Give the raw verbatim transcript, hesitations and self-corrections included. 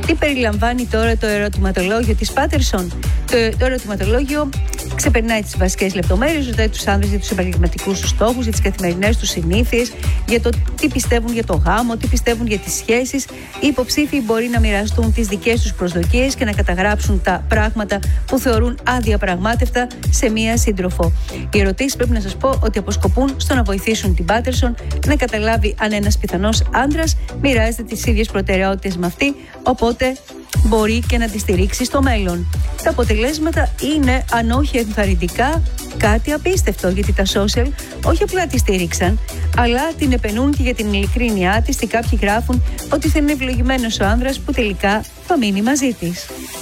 Τι περιλαμβάνει τώρα το ερωτηματολόγιο της Πάτερσον? Το, το ερωτηματολόγιο ξεπερνάει τις βασικές λεπτομέρειες, ρωτάει τους άνδρες για τους επαγγελματικούς τους στόχους, για τις καθημερινές τους συνήθειες, για το τι πιστεύουν για το γάμο, τι πιστεύουν για τις σχέσεις. Οι υποψήφοι μπορεί να μοιραστούν τις δικές τους προσδοκίες και να καταγράψουν τα πράγματα που θεωρούν αδιαπραγμάτευτα σε μία σύντροφο. Οι ερωτήσεις πρέπει να σας πω ότι αποσκοπούν στο να βοηθήσουν την Πάτερσον να καταλάβει αν ένας πιθανός άντρας μοιράζεται τις ίδιες προτεραιότητες με αυτή, οπότε μπορεί και να τη στηρίξει στο μέλλον. Τα αποτελέσματα είναι, αν όχι ενθαρρυντικά, κάτι απίστευτο, γιατί τα social όχι απλά τη στήριξαν, αλλά την επενούν και για την ειλικρίνειά της, και κάποιοι γράφουν ότι θα είναι ευλογημένος ο άνδρας που τελικά θα μείνει μαζί της.